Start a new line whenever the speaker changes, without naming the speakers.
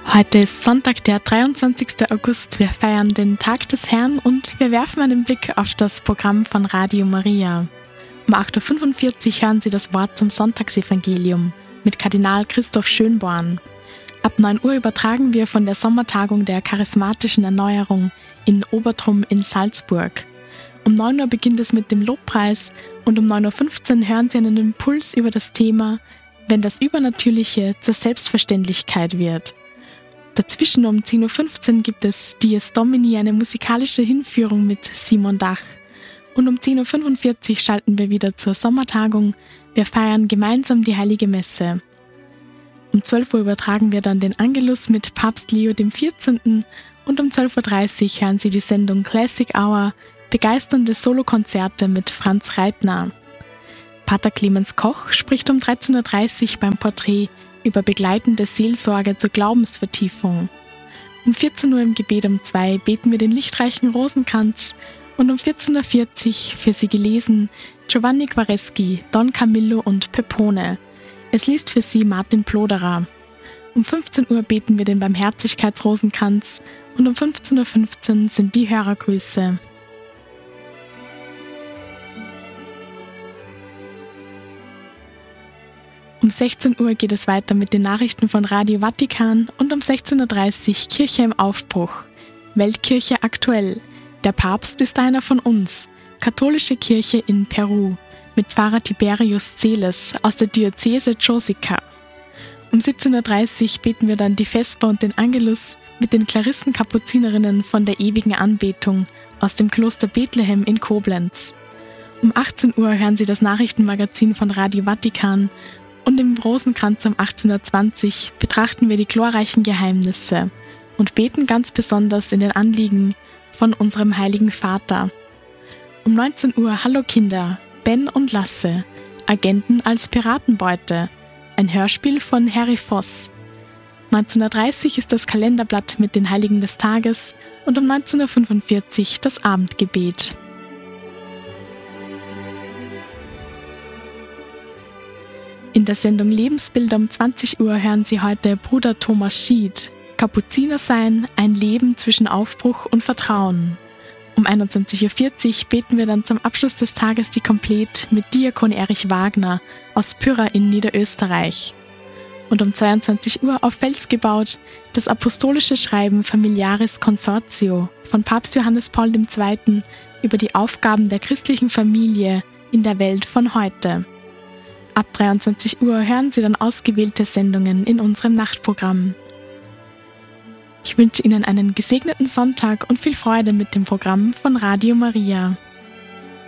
Heute ist Sonntag, der 23. August. Wir feiern den Tag des Herrn und wir werfen einen Blick auf das Programm von Radio Maria. Um 8.45 Uhr hören Sie das Wort zum Sonntagsevangelium mit Kardinal Christoph Schönborn. Ab 9 Uhr übertragen wir von der Sommertagung der charismatischen Erneuerung in Obertrum in Salzburg. Um 9 Uhr beginnt es mit dem Lobpreis und um 9.15 Uhr hören Sie einen Impuls über das Thema „Wenn das Übernatürliche zur Selbstverständlichkeit wird“. Dazwischen um 10.15 Uhr gibt es Dies Domini, eine musikalische Hinführung mit Simon Dach. Und um 10.45 Uhr schalten wir wieder zur Sommertagung. Wir feiern gemeinsam die Heilige Messe. Um 12 Uhr übertragen wir dann den Angelus mit Papst Leo XIV. Und um 12.30 Uhr hören Sie die Sendung Classic Hour, begeisternde Solokonzerte mit Franz Reitner. Pater Clemens Koch spricht um 13.30 Uhr beim Porträt über begleitende Seelsorge zur Glaubensvertiefung. Um 14 Uhr im Gebet um 2 beten wir den lichtreichen Rosenkranz und um 14.40 Uhr für Sie gelesen Giovanni Quareschi, Don Camillo und Pepone. Es liest für Sie Martin Ploderer. Um 15 Uhr beten wir den Barmherzigkeitsrosenkranz und um 15.15 Uhr sind die Hörergrüße. Um 16 Uhr geht es weiter mit den Nachrichten von Radio Vatikan und um 16.30 Uhr Kirche im Aufbruch. Weltkirche aktuell. Der Papst ist einer von uns. Katholische Kirche in Peru mit Pfarrer Tiberius Celes aus der Diözese Chosica. Um 17.30 Uhr beten wir dann die Vesper und den Angelus mit den Klarissen-Kapuzinerinnen von der ewigen Anbetung aus dem Kloster Bethlehem in Koblenz. Um 18 Uhr hören Sie das Nachrichtenmagazin von Radio Vatikan. Und im Rosenkranz um 18.20 Uhr betrachten wir die glorreichen Geheimnisse und beten ganz besonders in den Anliegen von unserem Heiligen Vater. Um 19 Uhr Hallo Kinder, Ben und Lasse, Agenten als Piratenbeute, ein Hörspiel von Harry Voss. 19.30 Uhr ist das Kalenderblatt mit den Heiligen des Tages und um 19.45 Uhr das Abendgebet. In der Sendung Lebensbilder um 20 Uhr hören Sie heute Bruder Thomas Schied. Kapuziner sein, ein Leben zwischen Aufbruch und Vertrauen. Um 21.40 Uhr beten wir dann zum Abschluss des Tages die Komplett mit Diakon Erich Wagner aus Pyrra in Niederösterreich. Und um 22 Uhr auf Fels gebaut das apostolische Schreiben Familiaris Consortio von Papst Johannes Paul II. Über die Aufgaben der christlichen Familie in der Welt von heute. Ab 23 Uhr hören Sie dann ausgewählte Sendungen in unserem Nachtprogramm. Ich wünsche Ihnen einen gesegneten Sonntag und viel Freude mit dem Programm von Radio Maria.